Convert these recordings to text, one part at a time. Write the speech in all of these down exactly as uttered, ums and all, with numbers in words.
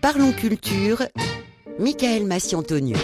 Parlons culture, Michael Massiantonio.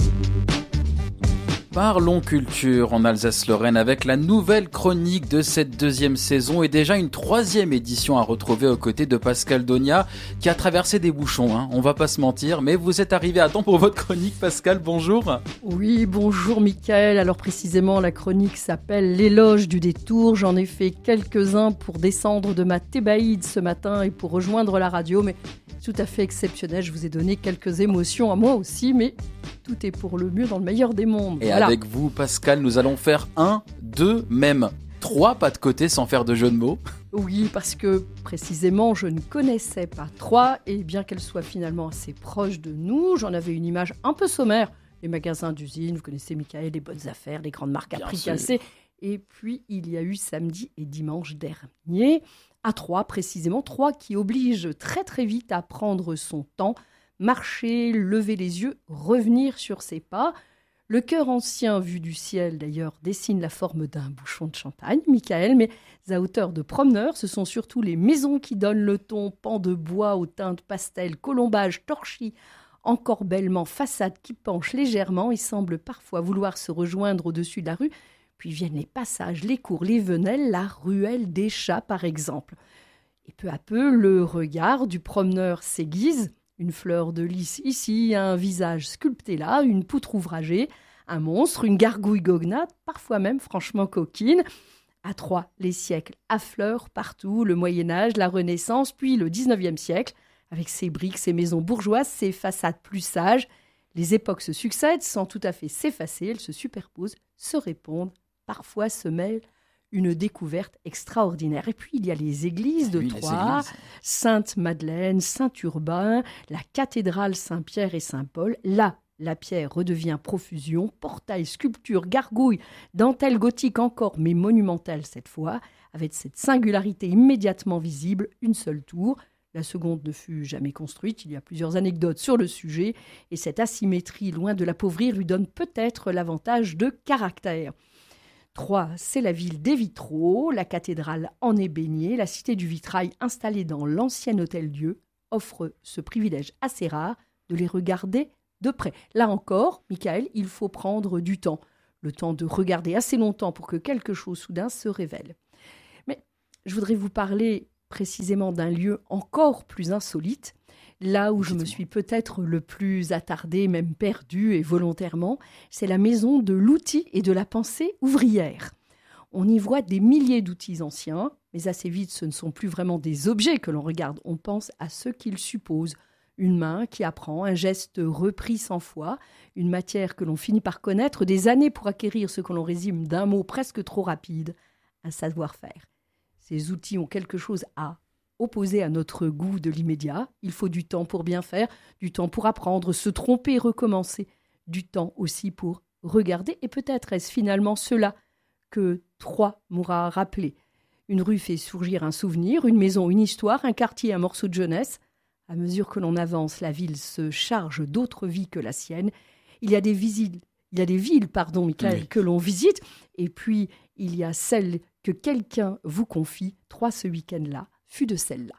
Parlons culture en Alsace-Lorraine avec la nouvelle chronique de cette deuxième saison et déjà une troisième édition à retrouver aux côtés de Pascal Donia qui a traversé des bouchons, hein, on va pas se mentir, mais vous êtes arrivé à temps pour votre chronique. Pascal, bonjour. Oui, bonjour Michael. Alors précisément la chronique s'appelle l'éloge du détour. J'en ai fait quelques-uns pour descendre de ma thébaïde ce matin et pour rejoindre la radio, mais tout à fait exceptionnel. Je vous ai donné quelques émotions à moi aussi, mais tout est pour le mieux dans le meilleur des mondes. Et voilà. Avec vous, Pascal, nous allons faire un, deux, même trois pas de côté sans faire de jeu de mots. Oui, parce que précisément, je ne connaissais pas Troyes, et bien qu'elle soit finalement assez proche de nous, j'en avais une image un peu sommaire. Les magasins d'usine, vous connaissez Michael, les bonnes affaires, les grandes marques à Bien prix sûr. cassé. Et puis, il y a eu samedi et dimanche dernier, à Troyes précisément, Troyes qui oblige très très vite à prendre son temps, marcher, lever les yeux, revenir sur ses pas. Le chœur ancien vu du ciel, d'ailleurs, dessine la forme d'un bouchon de champagne, Michael, mais à hauteur de promeneur, ce sont surtout les maisons qui donnent le ton, pans de bois aux teintes pastel, colombages, torchis, encorbellement, façades qui penchent légèrement et semblent parfois vouloir se rejoindre au-dessus de la rue. Puis viennent les passages, les cours, les venelles, la ruelle des chats, par exemple. Et peu à peu, le regard du promeneur s'aiguise. Une fleur de lys ici, un visage sculpté là, une poutre ouvragée, un monstre, une gargouille goguenarde, parfois même franchement coquine. À Troyes, les siècles affleurent partout, le Moyen-Âge, la Renaissance, puis le dix-neuvième siècle, avec ses briques, ses maisons bourgeoises, ses façades plus sages. Les époques se succèdent sans tout à fait s'effacer, elles se superposent, se répondent, parfois se mêlent une découverte extraordinaire. Et puis, il y a les églises de Oui, Troyes, les églises. Sainte-Madeleine, Saint-Urbain, la cathédrale Saint-Pierre et Saint-Paul. Là, la pierre redevient profusion, portail, sculpture, gargouille, dentelle gothique encore, mais monumentale cette fois, avec cette singularité immédiatement visible, une seule tour. La seconde ne fut jamais construite, il y a plusieurs anecdotes sur le sujet, et cette asymétrie, loin de l'appauvrir, lui donne peut-être l'avantage de caractère. Troyes, c'est la ville des vitraux, la cathédrale en est baignée, la cité du vitrail installée dans l'ancien hôtel-Dieu offre ce privilège assez rare de les regarder de près. Là encore, Michael, il faut prendre du temps, le temps de regarder assez longtemps pour que quelque chose soudain se révèle. Mais je voudrais vous parler précisément d'un lieu encore plus insolite, là où je me suis peut-être le plus attardée, même perdue et volontairement, c'est la maison de l'outil et de la pensée ouvrière. On y voit des milliers d'outils anciens, mais assez vite ce ne sont plus vraiment des objets que l'on regarde, on pense à ce qu'ils supposent. Une main qui apprend, un geste repris cent fois, une matière que l'on finit par connaître, des années pour acquérir ce que l'on résume d'un mot presque trop rapide, un savoir-faire. Ces outils ont quelque chose à opposer à notre goût de l'immédiat. Il faut du temps pour bien faire, du temps pour apprendre, se tromper et recommencer, du temps aussi pour regarder. Et peut-être est-ce finalement cela que Troyes m'aura rappelé. Une rue fait surgir un souvenir, une maison, une histoire, un quartier, un morceau de jeunesse. À mesure que l'on avance, la ville se charge d'autres vies que la sienne. Il y a des visites, il y a des villes, pardon, Michael, Oui. que l'on visite, et puis il y a celles que quelqu'un vous confie. Troyes, ce week-end-là, fut de celle-là.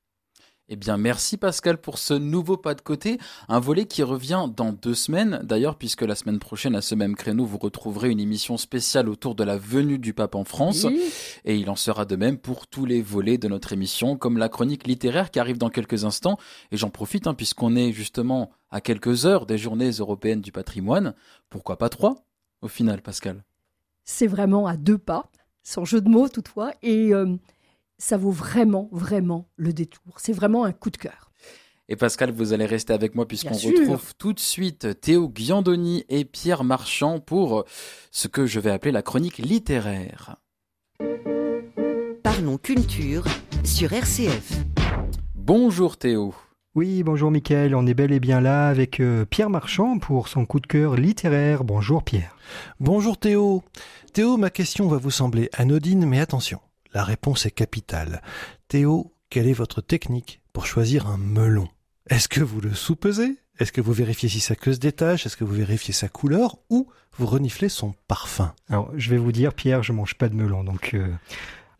Eh bien, merci Pascal pour ce nouveau pas de côté, un volet qui revient dans deux semaines. D'ailleurs, puisque la semaine prochaine, à ce même créneau, vous retrouverez une émission spéciale autour de la venue du pape en France. Oui. Et il en sera de même pour tous les volets de notre émission, comme la chronique littéraire qui arrive dans quelques instants. Et j'en profite, hein, puisqu'on est justement à quelques heures des journées européennes du patrimoine. Pourquoi pas trois, au final, Pascal? C'est vraiment à deux pas, sans jeu de mots toutefois, et euh, ça vaut vraiment, vraiment le détour. C'est vraiment un coup de cœur. Et Pascal, vous allez rester avec moi puisqu'on Bien sûr. retrouve tout de suite Théo Ghiandoni et Pierre Marchand pour ce que je vais appeler la chronique littéraire. Parlons culture sur R C F. Bonjour Théo. Oui, bonjour Mickaël, on est bel et bien là avec euh, Pierre Marchand pour son coup de cœur littéraire. Bonjour Pierre. Bonjour Théo. Théo, ma question va vous sembler anodine, mais attention, la réponse est capitale. Théo, quelle est votre technique pour choisir un melon? Est-ce que vous le soupesez? Est-ce que vous vérifiez si sa queue se détache? Est-ce que vous vérifiez sa couleur? Ou vous reniflez son parfum? Alors, je vais vous dire, Pierre, je mange pas de melon, donc... Euh...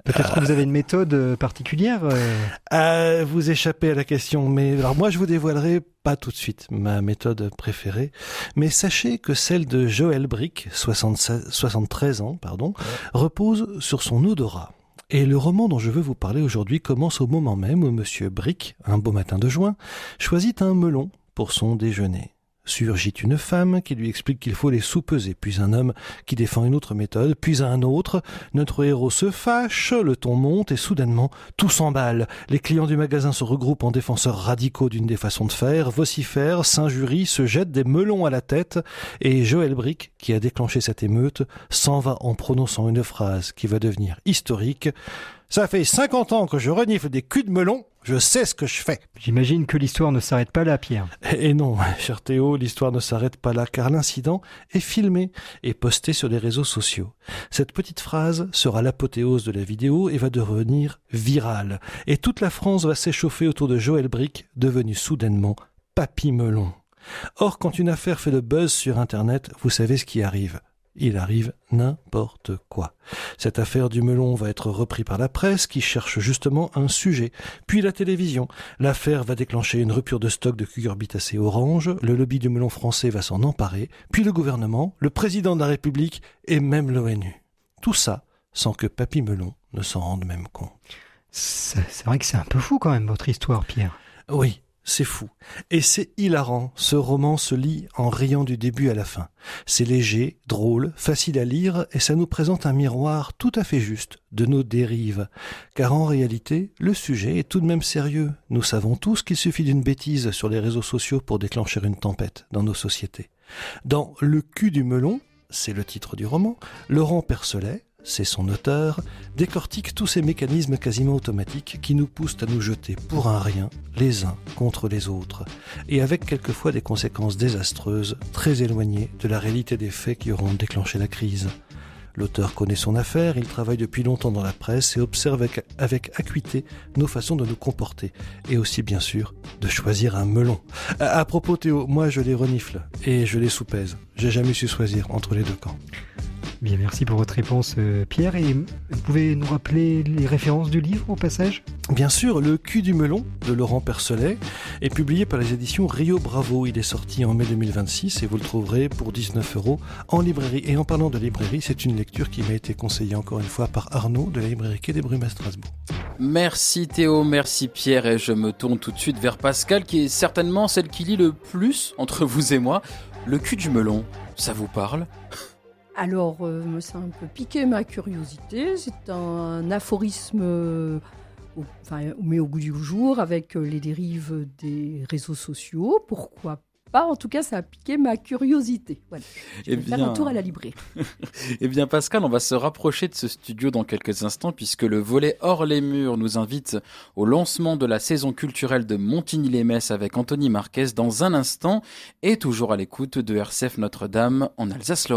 Peut-être que vous avez une méthode particulière euh... euh, Vous échappez à la question, mais alors moi je vous dévoilerai pas tout de suite ma méthode préférée, mais sachez que celle de Joël Brick, soixante-seize, soixante-treize ans, pardon, ouais. repose sur son odorat. Et le roman dont je veux vous parler aujourd'hui commence au moment même où Monsieur Brick, un beau matin de juin, choisit un melon pour son déjeuner. Surgit une femme qui lui explique qu'il faut les sous-peser, puis un homme qui défend une autre méthode, puis un autre. Notre héros se fâche, le ton monte et soudainement tout s'emballe. Les clients du magasin se regroupent en défenseurs radicaux d'une des façons de faire, vocifèrent, s'injurient, se jettent des melons à la tête et Joël Brick, qui a déclenché cette émeute, s'en va en prononçant une phrase qui va devenir historique. Ça fait cinquante ans que je renifle des culs de melon, je sais ce que je fais. J'imagine que l'histoire ne s'arrête pas là, Pierre. Et non, cher Théo, l'histoire ne s'arrête pas là, car l'incident est filmé et posté sur les réseaux sociaux. Cette petite phrase sera l'apothéose de la vidéo et va devenir virale. Et toute la France va s'échauffer autour de Joël Brick, devenu soudainement Papy Melon. Or, quand une affaire fait le buzz sur Internet, vous savez ce qui arrive. Il arrive n'importe quoi. Cette affaire du melon va être reprise par la presse qui cherche justement un sujet, puis la télévision. L'affaire va déclencher une rupture de stock de cucurbitacées orange, le lobby du melon français va s'en emparer, puis le gouvernement, le président de la République et même l'ONU. Tout ça sans que Papy Melon ne s'en rende même compte. C'est, c'est vrai que c'est un peu fou quand même votre histoire, Pierre. Oui. C'est fou. Et c'est hilarant. Ce roman se lit en riant du début à la fin. C'est léger, drôle, facile à lire et ça nous présente un miroir tout à fait juste de nos dérives. Car en réalité, le sujet est tout de même sérieux. Nous savons tous qu'il suffit d'une bêtise sur les réseaux sociaux pour déclencher une tempête dans nos sociétés. Dans Le cul du melon, c'est le titre du roman, Laurent Percelet, c'est son auteur, décortique tous ces mécanismes quasiment automatiques qui nous poussent à nous jeter pour un rien les uns contre les autres, et avec quelquefois des conséquences désastreuses très éloignées de la réalité des faits qui auront déclenché la crise. L'auteur connaît son affaire, il travaille depuis longtemps dans la presse et observe avec, avec acuité nos façons de nous comporter, et aussi bien sûr de choisir un melon. À, à propos Théo, moi je les renifle et je les soupèse. J'ai jamais su choisir entre les deux camps. Bien, merci pour votre réponse, euh, Pierre. Et vous pouvez nous rappeler les références du livre au passage ? Bien sûr, Le cul du melon de Laurent Percelet est publié par les éditions Rio Bravo. Il est sorti en mai deux mille vingt-six et vous le trouverez pour dix-neuf euros en librairie. Et en parlant de librairie, c'est une lecture qui m'a été conseillée encore une fois par Arnaud de la librairie Quai des Brumes à Strasbourg. Merci Théo, merci Pierre, et je me tourne tout de suite vers Pascal qui est certainement celle qui lit le plus entre vous et moi. Le cul du melon, ça vous parle ? Alors, euh, ça a un peu piqué ma curiosité. C'est un aphorisme, euh, au, enfin, mis au goût du jour avec euh, les dérives des réseaux sociaux. Pourquoi pas ? En tout cas, ça a piqué ma curiosité. Voilà. Je vais eh bien... faire un tour à la librairie. Eh bien, Pascal, on va se rapprocher de ce studio dans quelques instants puisque le volet Hors les murs nous invite au lancement de la saison culturelle de Montigny-lès-Metz avec Anthony Marquez dans un instant et toujours à l'écoute de R C F Notre-Dame en Alsace-Lorraine.